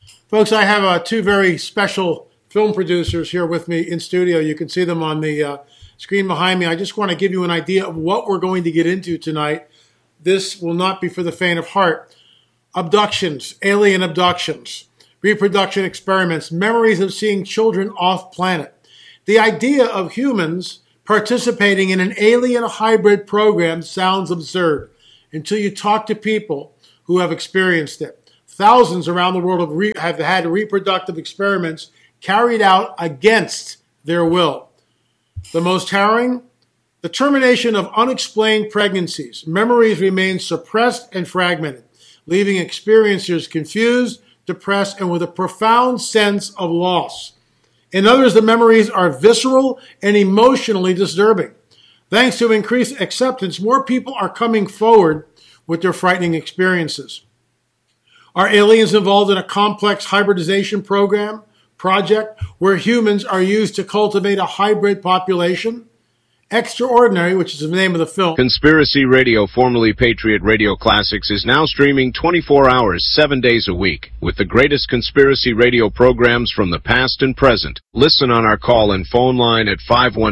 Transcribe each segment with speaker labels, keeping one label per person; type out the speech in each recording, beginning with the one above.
Speaker 1: Folks, I have two very special film producers here with me in studio. You can see them on the screen behind me. I just want to give you an idea of what we're going to get into tonight. This will not be for the faint of heart. Abductions, alien abductions, reproduction experiments, memories of seeing children off planet. The idea of humans participating in an alien hybrid program sounds absurd until you talk to people who have experienced it. Thousands around the world have had reproductive experiments carried out against their will. The most harrowing, the termination of unexplained pregnancies. Memories remain suppressed and fragmented, leaving experiencers confused, depressed, and with a profound sense of loss. In others, the memories are visceral and emotionally disturbing. Thanks to increased acceptance, more people are coming forward with their frightening experiences. Are aliens involved in a complex hybridization project where humans are used to cultivate a hybrid population? Extraordinary, which is the name of the film.
Speaker 2: Conspiracy Radio, formerly Patriot Radio Classics, is now streaming 24 hours, 7 days a week, with the greatest conspiracy radio programs from the past and present. Listen on our call and phone line at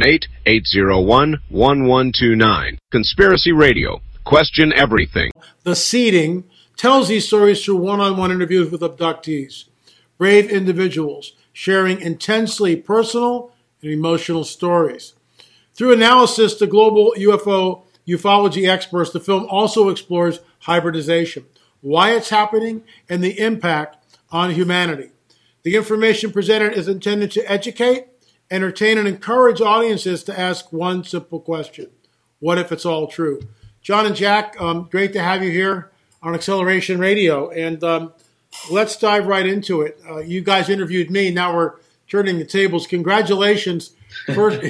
Speaker 2: 518-801-1129. Conspiracy Radio. Question everything.
Speaker 1: The Seeding tells these stories through one-on-one interviews with abductees, brave individuals sharing intensely personal and emotional stories. Through analysis to global ufology experts, the film also explores hybridization, why it's happening, and the impact on humanity. The information presented is intended to educate, entertain, and encourage audiences to ask one simple question: what if it's all true? John and Jack, great to have you here on Acceleration Radio, and let's dive right into it. You guys interviewed me. Now we're turning the tables. Congratulations, first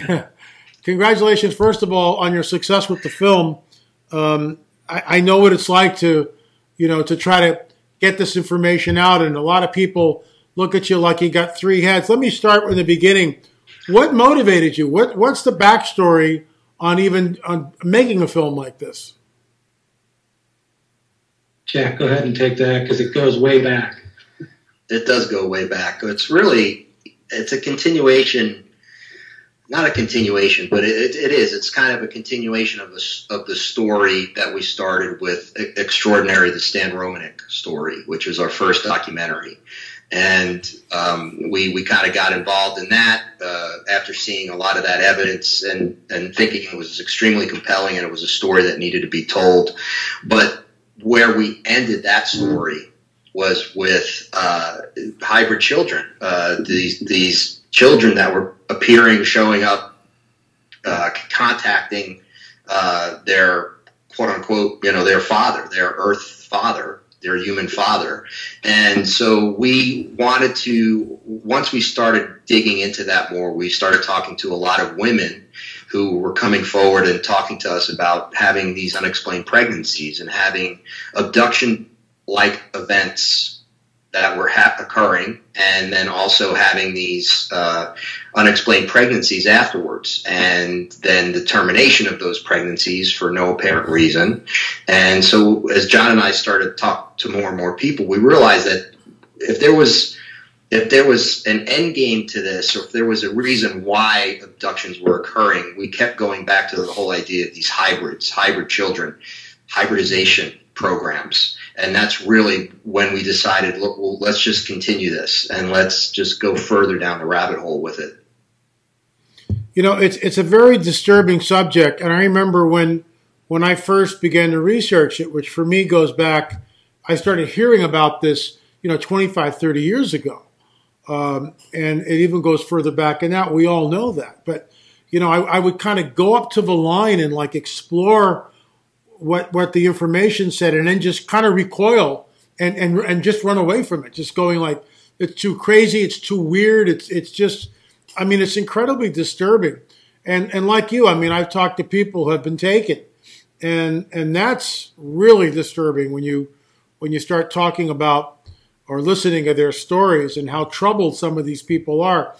Speaker 1: of all, on your success with the film. I know what it's like to try to get this information out, and a lot of people look at you like you got three heads. Let me start in the beginning. What motivated you? What's the backstory on making a film like this?
Speaker 3: Jack, go ahead and take that because it goes way back.
Speaker 4: It does go way back. It's a continuation, not a continuation, but it is. It's kind of a continuation of the story that we started with Extraordinary, the Stan Romanek story, which was our first documentary. And we kind of got involved in that after seeing a lot of that evidence and thinking it was extremely compelling and it was a story that needed to be told. But where we ended that story was with hybrid children. These children that were appearing, showing up, contacting their quote unquote, their father, their Earth father, their human father. And so we wanted to, once we started digging into that more, we started talking to a lot of women who were coming forward and talking to us about having these unexplained pregnancies and having abduction-like events that were occurring, and then also having these unexplained pregnancies afterwards, and then the termination of those pregnancies for no apparent reason. And so as John and I started to talk to more and more people, we realized that if there was an end game to this, or if there was a reason why abductions were occurring, we kept going back to the whole idea of these hybrid children, hybridization programs. And that's really when we decided, look, well, let's just continue this and let's just go further down the rabbit hole with it.
Speaker 1: It's a very disturbing subject. And I remember when I first began to research it, which for me goes back, I started hearing about this, 25, 30 years ago. And it even goes further back than that. We all know that. But, I would kind of go up to the line and explore what the information said, and then just kind of recoil and just run away from it, just going like, it's too crazy, it's too weird, it's just, it's incredibly disturbing. And like you, I've talked to people who have been taken, and that's really disturbing when you start talking about or listening to their stories and how troubled some of these people are.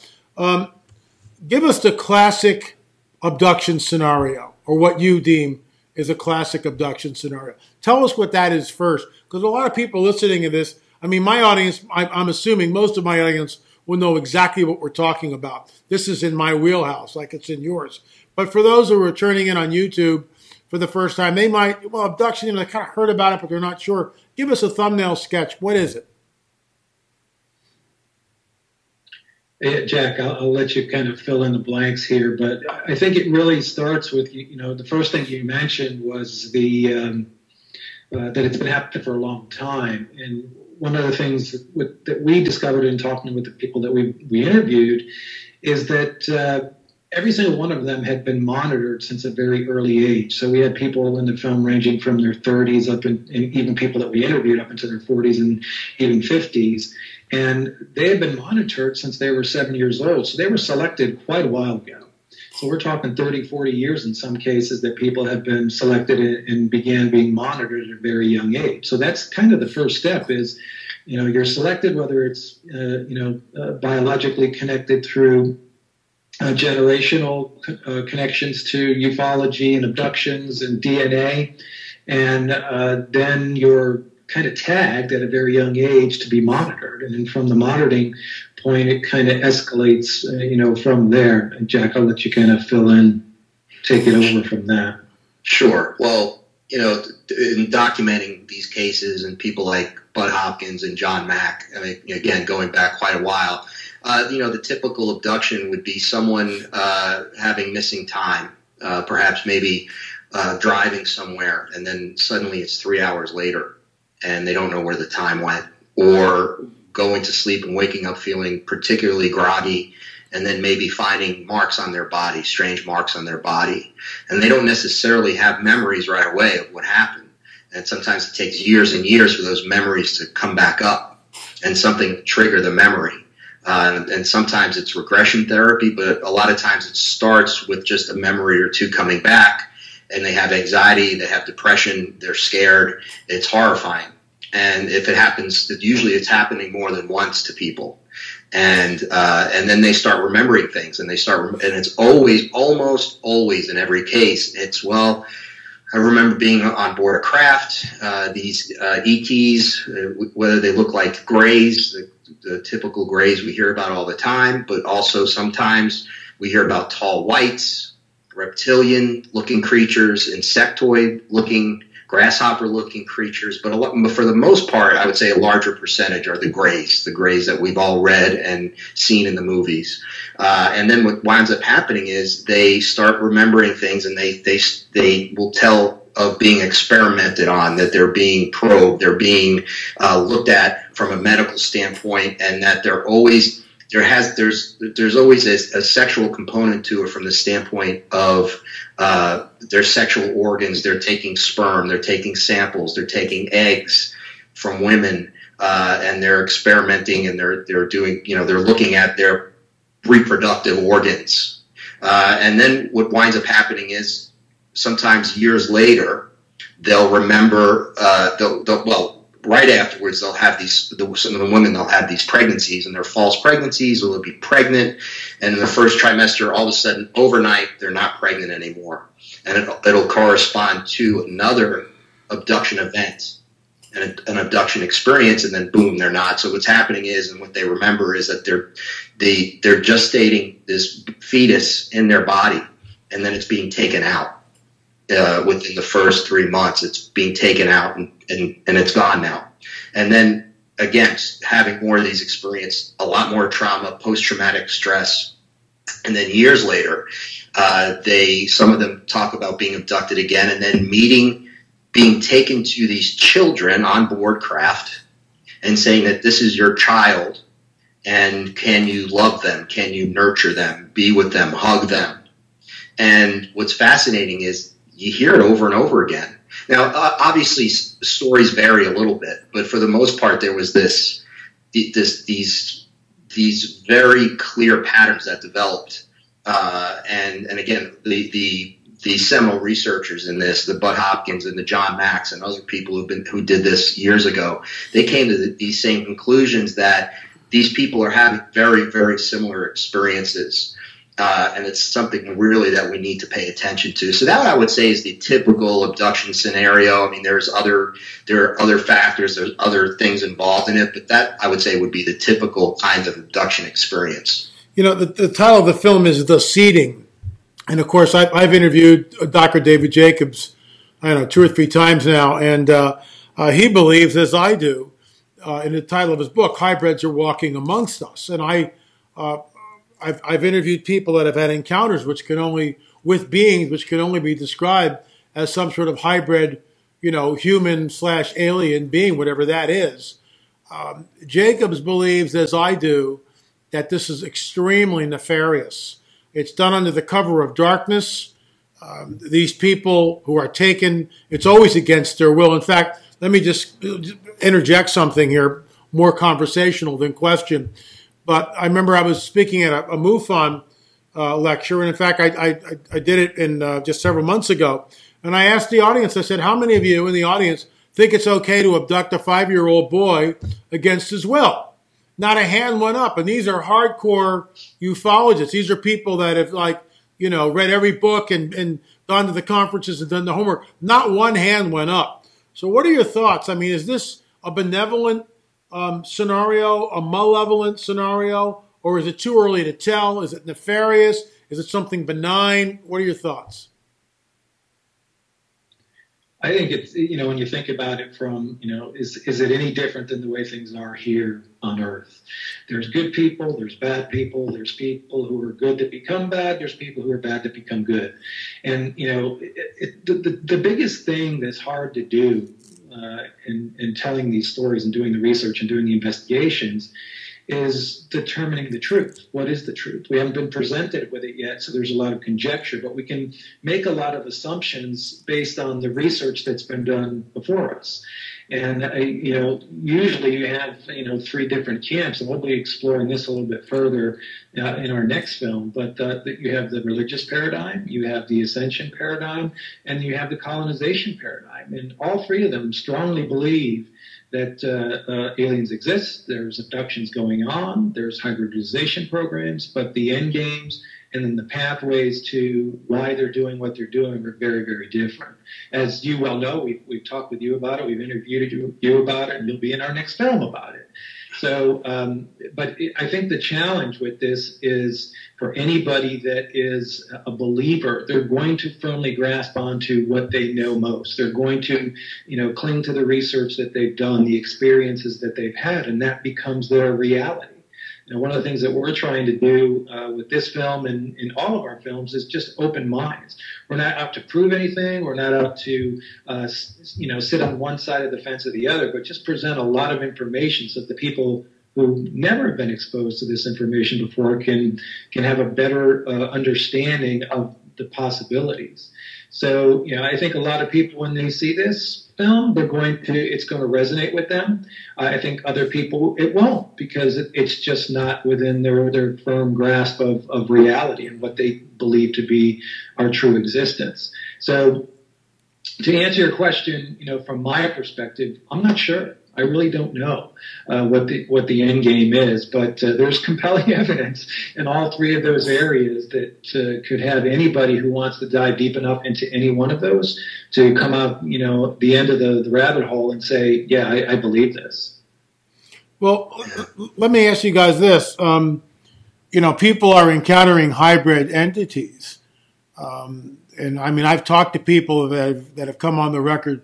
Speaker 1: Give us the classic abduction scenario, or what you deem is a classic abduction scenario. Tell us what that is first, because a lot of people listening to this, I mean, my audience, I'm assuming most of my audience will know exactly what we're talking about. This is in my wheelhouse, like it's in yours. But for those who are turning in on YouTube for the first time, they might, well, abduction, you know, they kind of heard about it, but they're not sure. Give us a thumbnail sketch. What is it?
Speaker 3: Yeah, Jack, I'll let you kind of fill in the blanks here, but I think it really starts with, you know, the first thing you mentioned was that it's been happening for a long time. And one of the things that we discovered in talking with the people that we interviewed is that every single one of them had been monitored since a very early age. So we had people in the film ranging from their 30s up and even people that we interviewed up into their 40s and even 50s. And they had been monitored since they were 7 years old. So they were selected quite a while ago. So we're talking 30, 40 years in some cases that people have been selected and began being monitored at a very young age. So that's kind of the first step is, you know, you're selected, whether it's, biologically connected through generational connections to ufology and abductions and DNA. And then you're kind of tagged at a very young age to be monitored. And then from the monitoring point, it kind of escalates, from there. And Jack, I'll let you kind of fill in, take it over from that.
Speaker 4: Sure. Well, in documenting these cases and people like Bud Hopkins and John Mack, I mean, again, going back quite a while, the typical abduction would be someone having missing time, perhaps maybe driving somewhere, and then suddenly it's 3 hours later and they don't know where the time went, or going to sleep and waking up feeling particularly groggy, and then maybe finding marks on their body, strange marks on their body. And they don't necessarily have memories right away of what happened. And sometimes it takes years and years for those memories to come back up and something to trigger the memory. And sometimes it's regression therapy, but a lot of times it starts with just a memory or two coming back, and they have anxiety, they have depression, they're scared. It's horrifying. And if it happens, usually it's happening more than once to people. And then they start remembering things, and and it's almost always in every case, it's, well, I remember being on board a craft, these ETs, whether they look like grays, the typical grays we hear about all the time, but also sometimes we hear about tall whites, reptilian-looking creatures, insectoid-looking, grasshopper-looking creatures. But for the most part, I would say a larger percentage are the grays that we've all read and seen in the movies. And then what winds up happening is they start remembering things, and they will tell of being experimented on, that they're being probed, they're being looked at from a medical standpoint, and that there's always a sexual component to it from the standpoint of their sexual organs. They're taking sperm, they're taking samples, they're taking eggs from women, and they're experimenting, and they're doing, they're looking at their reproductive organs. And then what winds up happening is sometimes years later, they'll remember, right afterwards, they'll have some of the women, they'll have these pregnancies, and they're false pregnancies, or they'll be pregnant, and in the first trimester, all of a sudden, overnight, they're not pregnant anymore. And it'll correspond to another abduction event, and an abduction experience, and then boom, they're not. So what's happening is, and what they remember is that they're gestating this fetus in their body, and then it's being taken out. Within the first 3 months, it's being taken out, and it's gone now. And then again, having more of these experiences, a lot more trauma, post-traumatic stress, and then years later, some of them talk about being abducted again, and then being taken to these children on board craft, and saying that this is your child, and can you love them? Can you nurture them? Be with them? Hug them? And what's fascinating is, you hear it over and over again. Now, obviously, stories vary a little bit, but for the most part, there was these very clear patterns that developed. And again, the seminal researchers in this, the Bud Hopkins and the John Macks and other people who did this years ago, they came to these same conclusions, that these people are having very, very similar experiences. and it's something really that we need to pay attention to. So that I would say is the typical abduction scenario. I mean, there are other factors, there's other things involved in it, but that I would say would be the typical kind of abduction experience.
Speaker 1: You know, the title of the film is The Seeding. And, of course, I've interviewed Dr. David Jacobs, I don't know, 2 or 3 times now, and he believes, as I do, in the title of his book, hybrids are walking amongst us. And I've interviewed people that have had encounters with beings which can only be described as some sort of hybrid, human/alien being, whatever that is. Jacobs believes, as I do, that this is extremely nefarious. It's done under the cover of darkness. These people who are taken, it's always against their will. In fact, let me just interject something here, more conversational than question. But I remember I was speaking at a MUFON lecture, and in fact, I did it in just several months ago. And I asked the audience, I said, how many of you in the audience think it's okay to abduct a 5-year-old boy against his will? Not a hand went up. And these are hardcore ufologists. These are people that have, read every book and gone to the conferences and done the homework. Not one hand went up. So what are your thoughts? I mean, is this a benevolent scenario, a malevolent scenario, or is it too early to tell? Is it nefarious? Is it something benign? What are your thoughts?
Speaker 3: I think it's, when you think about it from, is it any different than the way things are here on Earth? There's good people, there's bad people, there's people who are good that become bad, there's people who are bad that become good. And, the biggest thing that's hard to do in telling these stories and doing the research and doing the investigations is determining the truth. What is the truth? We haven't been presented with it yet, so there's a lot of conjecture, but we can make a lot of assumptions based on the research that's been done before us. And, usually you have, 3 different camps, and we'll be exploring this a little bit further in our next film, but you have the religious paradigm, you have the ascension paradigm, and you have the colonization paradigm. And all 3 of them strongly believe that aliens exist, there's abductions going on, there's hybridization programs, but the end games and then the pathways to why they're doing what they're doing are very, very different. As you well know, we've talked with you about it, we've interviewed you about it, and you'll be in our next film about it. So, I think the challenge with this is for anybody that is a believer, they're going to firmly grasp onto what they know most. They're going to, cling to the research that they've done, the experiences that they've had, and that becomes their reality. One of the things that we're trying to do with this film and in all of our films is just open minds. We're not out to prove anything. We're not out to, sit on one side of the fence or the other, but just present a lot of information so that the people who never have been exposed to this information before can have a better understanding of the possibilities. So, I think a lot of people, when they see this film, it's going to resonate with them. I think other people, it won't, because it's just not within their firm grasp of reality and what they believe to be our true existence. So to answer your question, from my perspective, I'm not sure. I really don't know what the end game is, but there's compelling evidence in all 3 of those areas that could have anybody who wants to dive deep enough into any one of those to come out, the end of the rabbit hole and say, yeah, I believe this.
Speaker 1: Well, let me ask you guys this. People are encountering hybrid entities. And I mean, I've talked to people that have come on the record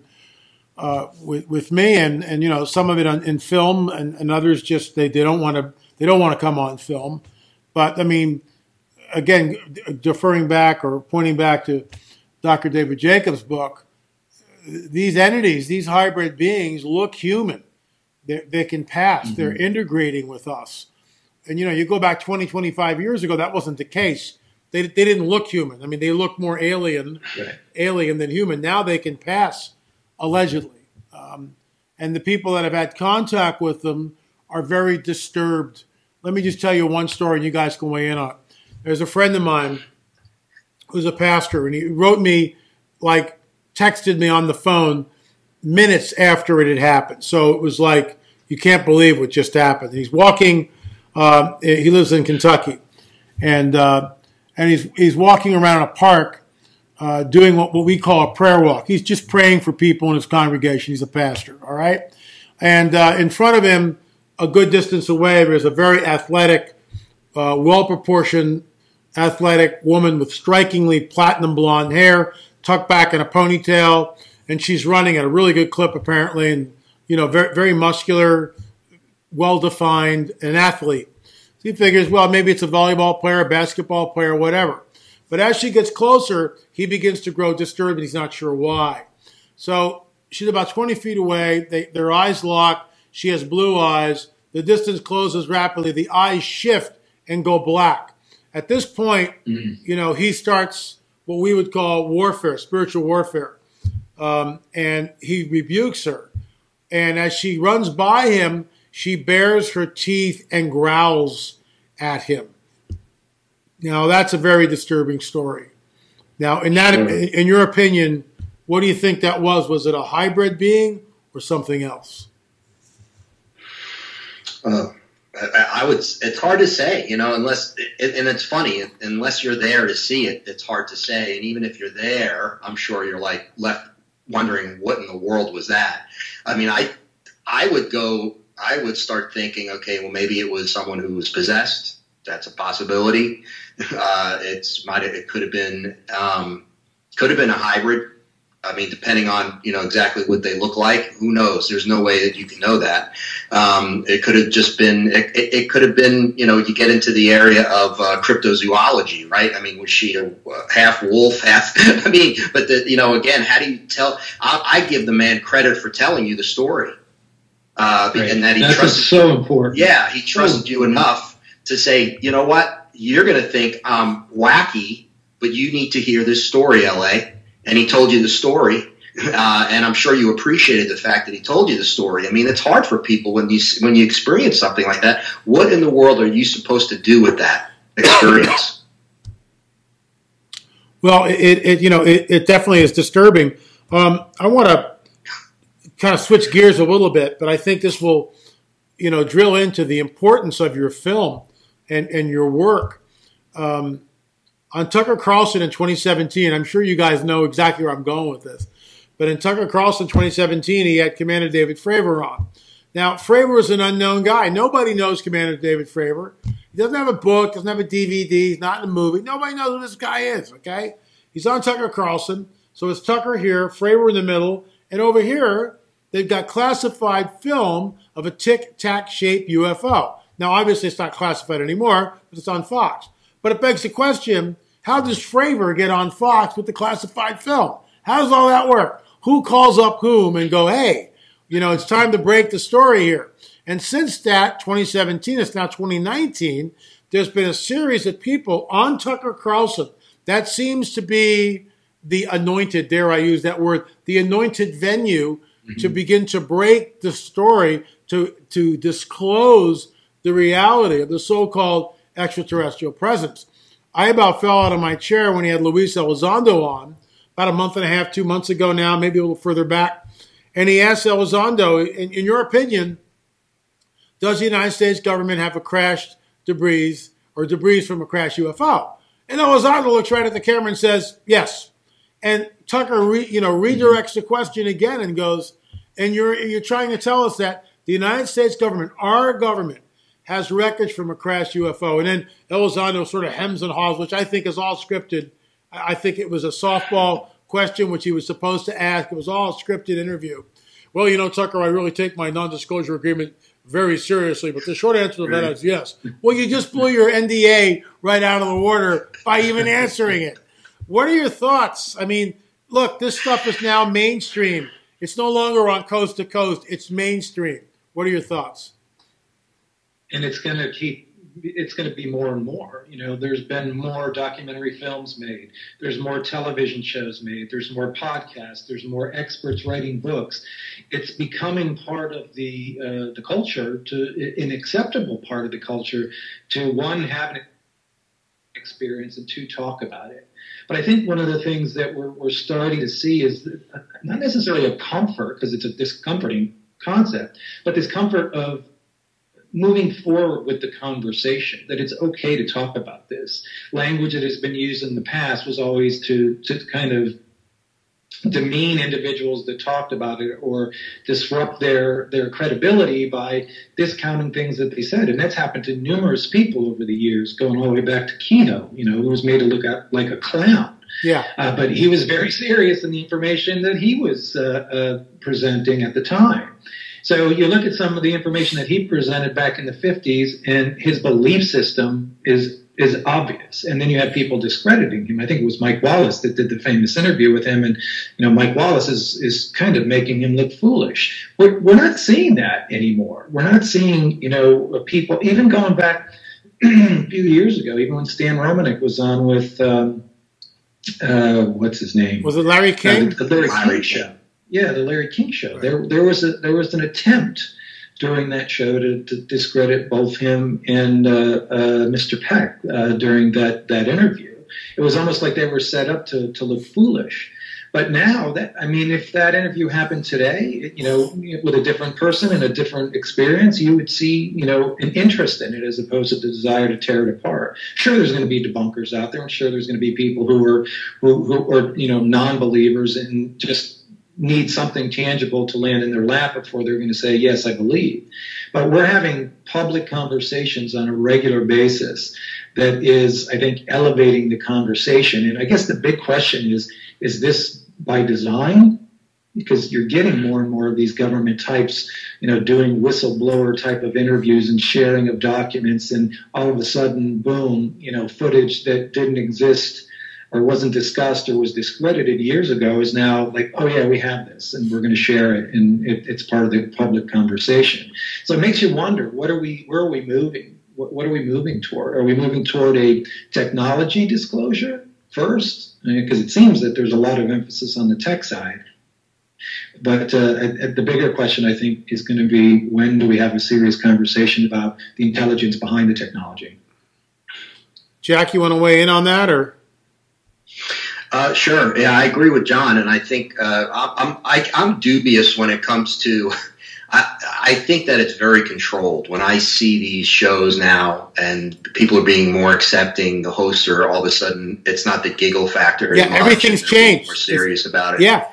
Speaker 1: with me, and some of it in film, and others just they don't want to come on film. But I mean, again, deferring back or pointing back to Dr. David Jacobs' book, these entities, these hybrid beings, look human. They can pass. Mm-hmm. They're integrating with us. And you go back 20, 25 years ago, that wasn't the case. They didn't look human. I mean, they looked more alien than human. Now they can pass. Allegedly. And the people that have had contact with them are very disturbed. Let me just tell you one story, and you guys can weigh in on it. There's a friend of mine who's a pastor, and he wrote me, texted me on the phone minutes after it had happened. So it was like, you can't believe what just happened. He's walking, he lives in Kentucky, and and he's walking around a park doing what we call a prayer walk. He's just praying for people in his congregation. He's a pastor, all right? And in front of him, a good distance away, there's a very athletic, well-proportioned, athletic woman with strikingly platinum blonde hair, tucked back in a ponytail, and she's running at a really good clip apparently, and very, very muscular, well-defined, an athlete. So he figures, well, maybe it's a volleyball player, a basketball player, whatever. But as she gets closer, he begins to grow disturbed, and he's not sure why. So she's about 20 feet away. Their eyes lock. She has blue eyes. The distance closes rapidly. The eyes shift and go black. At this point, he starts what we would call warfare, spiritual warfare. And he rebukes her. And as she runs by him, she bares her teeth and growls at him. Now, that's a very disturbing story. Now, in your opinion, what do you think that was? Was it a hybrid being or something else?
Speaker 4: I would. It's hard to say, unless, and it's funny, unless you're there to see it, it's hard to say. And even if you're there, I'm sure you're left wondering what in the world was that. I mean, I would start thinking, okay, well, maybe it was someone who was possessed. That's a possibility. It could have been a hybrid. I mean, depending on, exactly what they look like, who knows? There's no way that you can know that. It could have just been, it could have been, you get into the area of cryptozoology, right? I mean, was she a half wolf, half, but again, how do you tell? I give the man credit for telling you the story.
Speaker 3: Right.
Speaker 4: And that
Speaker 3: That's so important.
Speaker 4: Yeah, he trusted you enough to say, you know what? You're going to think I'm wacky, but you need to hear this story, L.A., and he told you the story, and I'm sure you appreciated the fact that he told you the story. I mean, it's hard for people when you experience something like that. What in the world are you supposed to do with that experience?
Speaker 1: Well, it definitely is disturbing. I want to kind of switch gears a little bit, but I think this will, drill into the importance of your film and your work. On Tucker Carlson in 2017, I'm sure you guys know exactly where I'm going with this, but in Tucker Carlson 2017, he had Commander David Fravor on. Now, Fravor is an unknown guy. Nobody knows Commander David Fravor. He doesn't have a book, doesn't have a DVD, he's not in a movie. Nobody knows who this guy is, okay? He's on Tucker Carlson, so it's Tucker here, Fravor in the middle, and over here, they've got classified film of a tic-tac-shaped UFO. Now, obviously, it's not classified anymore, but it's on Fox. But it begs the question, how does Fravor get on Fox with the classified film? How does all that work? Who calls up whom and go, hey, it's time to break the story here? And since that, 2017, it's now 2019, there's been a series of people on Tucker Carlson. That seems to be the anointed, dare I use that word, the anointed venue to begin to break the story, to disclose the reality of the so-called extraterrestrial presence. I about fell out of my chair when he had Luis Elizondo on, about a month and a half, 2 months ago now, maybe a little further back. And he asked Elizondo, in your opinion, does the United States government have a crashed debris or debris from a crashed UFO? And Elizondo looks right at the camera and says, yes. And Tucker redirects the question again and goes, and you're trying to tell us that the United States government, our government, has wreckage from a crashed UFO. And then Elizondo sort of hems and haws, which I think is all scripted. I think it was a softball question which he was supposed to ask. It was all a scripted interview. Well, Tucker, I really take my non-disclosure agreement very seriously, but the short answer to that is yes. Well, you just blew your NDA right out of the water by even answering it. What are your thoughts? I mean, look, this stuff is now mainstream. It's no longer on coast to coast. It's mainstream. What are your thoughts?
Speaker 3: And it's going to be more and more. There's been more documentary films made. There's more television shows made. There's more podcasts. There's more experts writing books. It's becoming part of the culture, an acceptable part of the culture, to one, have an experience, and two, talk about it. But I think one of the things that we're starting to see is not necessarily a comfort, because it's a discomforting concept, but this comfort of moving forward with the conversation, that it's okay to talk about this. Language that has been used in the past was always to kind of demean individuals that talked about it or disrupt their credibility by discounting things that they said. And that's happened to numerous people over the years, going all the way back to Kino, who was made to look like a clown.
Speaker 1: Yeah.
Speaker 3: But he was very serious in the information that he was presenting at the time. So you look at some of the information that he presented back in the 50s, and his belief system is obvious. And then you have people discrediting him. I think it was Mike Wallace that did the famous interview with him. And, Mike Wallace is kind of making him look foolish. We're not seeing that anymore. We're not seeing, people, even going back a few years ago, even when Stan Romanek was on with, what's his name?
Speaker 1: Was it Larry King?
Speaker 3: The Larry King show. Yeah, the Larry King show. Right. There was an attempt during that show to discredit both him and Mr. Peck during that interview. It was almost like they were set up to look foolish. But now, if that interview happened today, with a different person and a different experience, you would see, an interest in it as opposed to the desire to tear it apart. Sure, there's going to be debunkers out there, and sure, there's going to be people who are non-believers and just need something tangible to land in their lap before they're going to say, yes, I believe. But we're having public conversations on a regular basis that is, I think, elevating the conversation. And I guess the big question is this by design? Because you're getting more and more of these government types, doing whistleblower type of interviews and sharing of documents, and all of a sudden, boom, footage that didn't exist or wasn't discussed or was discredited years ago is now like, oh yeah, we have this and we're going to share it, and it's part of the public conversation. So it makes you wonder, where are we moving? What are we moving toward? Are we moving toward a technology disclosure first? Because it seems that there's a lot of emphasis on the tech side. But the bigger question, I think, is going to be, when do we have a serious conversation about the intelligence behind the technology?
Speaker 1: Jack, you want to weigh in on that, or?
Speaker 4: Sure. Yeah, I agree with John, and I think I'm dubious when it comes to. I think that it's very controlled. When I see these shows now, and people are being more accepting, the hosts are all of a sudden, it's not the giggle factor.
Speaker 1: Yeah, everything's changed.
Speaker 4: More serious about it.
Speaker 1: Yeah.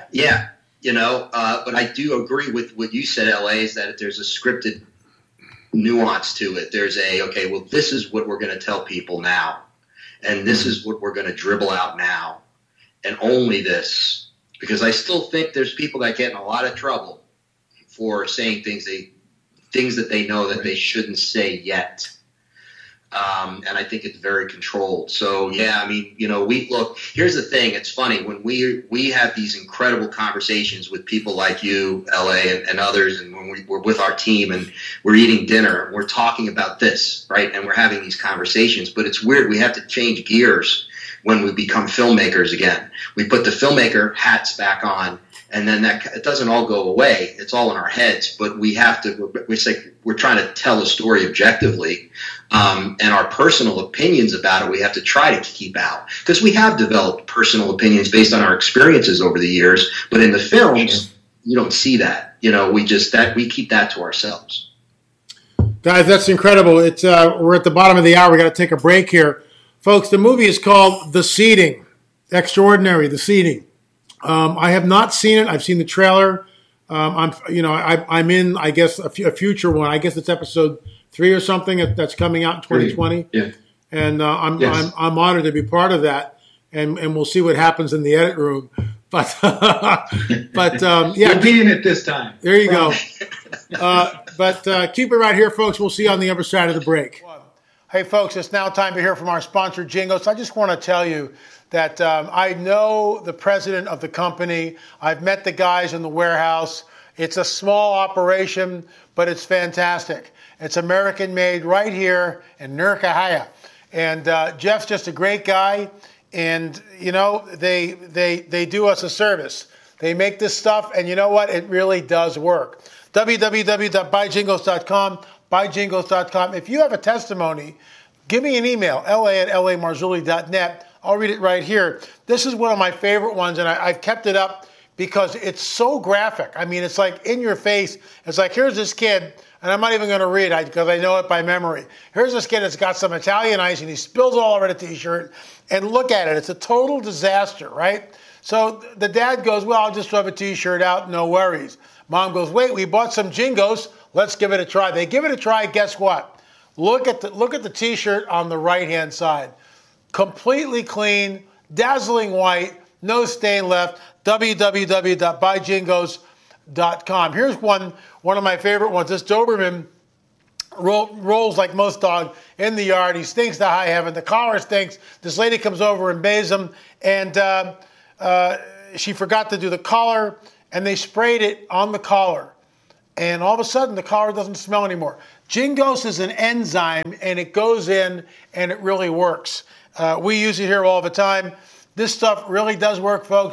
Speaker 4: But I do agree with what you said, LA, is that there's a scripted nuance to it. There's this is what we're going to tell people now. And this is what we're going to dribble out now, and only this, because I still think there's people that get in a lot of trouble for saying things that they know that they shouldn't say yet. And I think it's very controlled. So yeah, here's the thing. It's funny when we have these incredible conversations with people like you, LA, and others, and when we're with our team and we're eating dinner and we're talking about this, right? And we're having these conversations, but it's weird. We have to change gears when we become filmmakers again. We put the filmmaker hats back on, and then it doesn't all go away. It's all in our heads, but we have to. We're trying to tell a story objectively, and our personal opinions about it we have to try to keep out, because we have developed personal opinions based on our experiences over the years. But in the films, you don't see that. We keep that to ourselves.
Speaker 1: Guys, that's incredible. It's we're at the bottom of the hour. We got to take a break here, folks. The movie is called The Seeding. Extraordinary, The Seeding. I have not seen it. I've seen the trailer. I'm in, I guess, a future one. I guess it's episode 3 or something that's coming out in 2020.
Speaker 3: Yeah.
Speaker 1: And I'm honored to be part of that. And we'll see what happens in the edit room. But yeah,
Speaker 3: you'll be in it this time.
Speaker 1: There you go. But keep it right here, folks. We'll see you on the other side of the break. Hey, folks, it's now time to hear from our sponsor, Jingles. I just want to tell you that I know the president of the company. I've met the guys in the warehouse. It's a small operation, but it's fantastic. It's American-made right here in Nurkahaya. And Jeff's just a great guy. And, they do us a service. They make this stuff, and you know what? It really does work. www.buyjingles.com, buyjingles.com. If you have a testimony, give me an email, la@lamarzulli.net. I'll read it right here. This is one of my favorite ones, and I've kept it up because it's so graphic. I mean, it's like in your face. It's like, here's this kid, and I'm not even going to read it because I know it by memory. Here's this kid that's got some Italian ice, and he spills it all over the T-shirt, and look at it. It's a total disaster, right? So the dad goes, well, I'll just rub a T-shirt out, no worries. Mom goes, wait, we bought some Jingos. Let's give it a try. They give it a try. Guess what? Look at the T-shirt on the right-hand side. Completely clean, dazzling white, no stain left. www.buyjingos.com. Here's one of my favorite ones. This Doberman rolls like most dogs in the yard. He stinks to high heaven. The collar stinks. This lady comes over and bathes him, and she forgot to do the collar, and they sprayed it on the collar. And all of a sudden, the collar doesn't smell anymore. Jingos is an enzyme, and it goes in, and it really works. We use it here all the time. This stuff really does work, folks.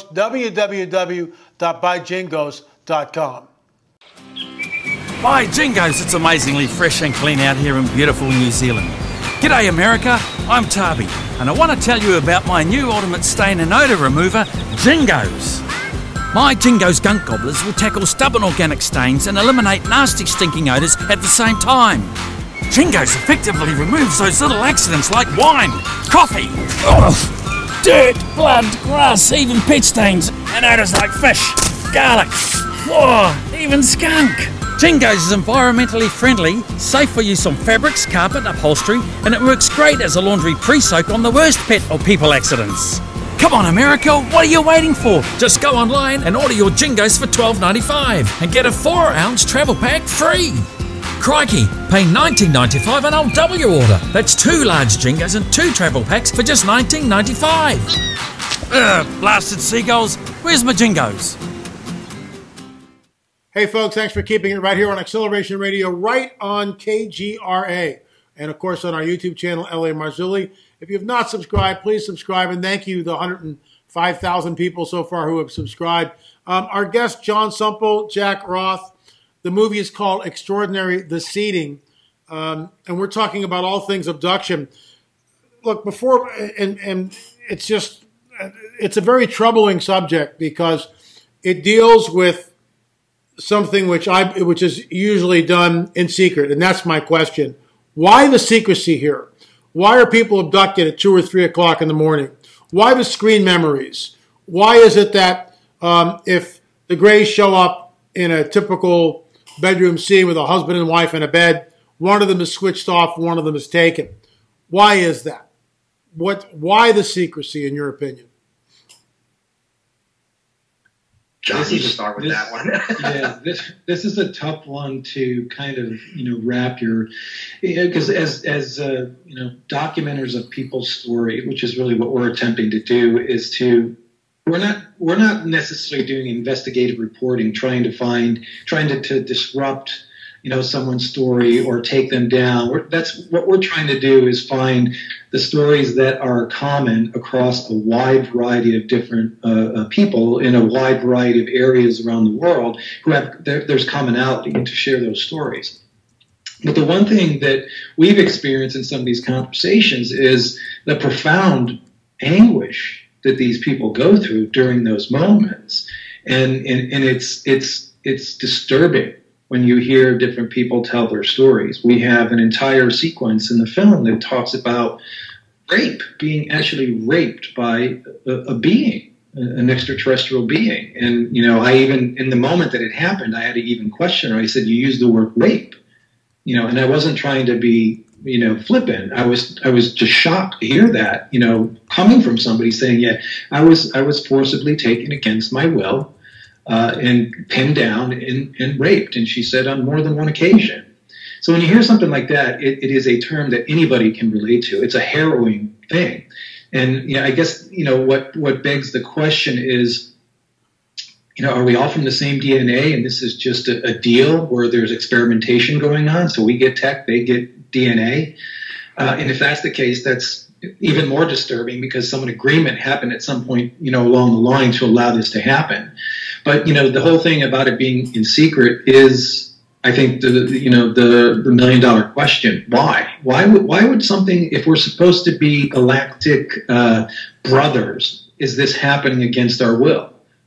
Speaker 1: www.buyjingos.com.
Speaker 5: By Jingos, it's amazingly fresh and clean out here in beautiful New Zealand. G'day America, I'm Tabi, and I want to tell you about my new ultimate stain and odour remover, Jingos. My Jingos gunk gobblers will tackle stubborn organic stains and eliminate nasty stinking odours at the same time. Jingos effectively removes those little accidents like wine, coffee, dirt, blood, grass, even pet stains, and odours like fish, garlic, even skunk. Jingos is environmentally friendly, safe for use on fabrics, carpet, upholstery, and it works great as a laundry pre-soak on the worst pet or people accidents. Come on America, what are you waiting for? Just go online and order your Jingos for $12.95 and get a 4-ounce travel pack free. Crikey, pay $19.95 and I'll double your order. That's 2 large Jingos and 2 travel packs for just $19.95. Blasted seagulls, where's my Jingos?
Speaker 1: Hey folks, thanks for keeping it right here on Acceleration Radio, right on KGRA. And of course on our YouTube channel, L.A. Marzulli. If you have not subscribed, please subscribe. And thank you, the 105,000 people so far who have subscribed. Our guest, John Sumpel, Jack Roth. The movie is called Extraordinary, The Seeding. And we're talking about all things abduction. Look, and it's a very troubling subject because it deals with something which is usually done in secret. And that's my question. Why the secrecy here? Why are people abducted at 2 or 3 o'clock in the morning? Why the screen memories? Why is it that if the Greys show up in a typical bedroom scene with a husband and wife in a bed, one of them is switched off, one of them is taken? Why is that? Why the secrecy, in your opinion?
Speaker 4: John, you can start with that one.
Speaker 3: Yeah, this is a tough one to kind of wrap your, because as documenters of people's story, which is really what we're attempting to do, is to we're not necessarily doing investigative reporting, trying to disrupt someone's story or take them down. That's what we're trying to do, is find the stories that are common across a wide variety of different people in a wide variety of areas around the world who have there's commonality, and to share those stories. But the one thing that we've experienced in some of these conversations is the profound anguish that these people go through during those moments, and it's disturbing when you hear different people tell their stories. We have an entire sequence in the film that talks about rape, being actually raped by a being, an extraterrestrial being. And, I even, in the moment that it happened, I had to even question her. I said, you used the word rape, and I wasn't trying to be, flippant. I was just shocked to hear that, coming from somebody saying, yeah, I was forcibly taken against my will, and pinned down and raped. And she said on more than one occasion. So when you hear something like that, it is a term that anybody can relate to. It's a harrowing thing. And I guess what begs the question is, are we all from the same DNA, and this is just a deal where there's experimentation going on? So we get tech, they get DNA. And if that's the case, that's even more disturbing, because some agreement happened at some point, along the line to allow this to happen. But, the whole thing about it being in secret is, I think, the million-dollar question. Why? Why would something, if we're supposed to be galactic brothers, is this happening against our will?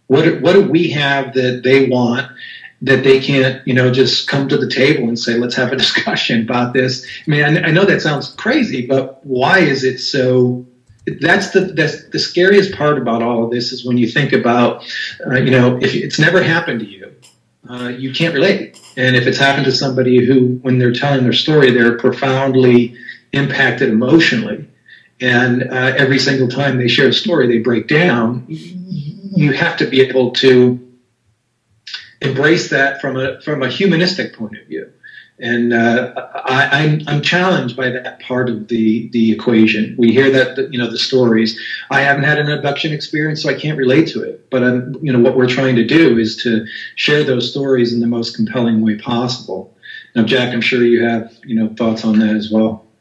Speaker 3: What do we have that they want, that they can't, just come to the table and say, let's have a discussion about this? I mean, I know that sounds crazy, but why is it so? That's the scariest part about all of this, is when you think about, if it's never happened to you, you can't relate. And if it's happened to somebody who, when they're telling their story, they're profoundly impacted emotionally, and every single time they share a story, they break down. You have to be able to embrace that from a humanistic point of view. And I'm challenged by that part of the equation. We hear that, the stories. I haven't had an abduction experience, so I can't relate to it. But what we're trying to do is to share those stories in the most compelling way possible. Now, Jack, I'm sure you have thoughts on that as well.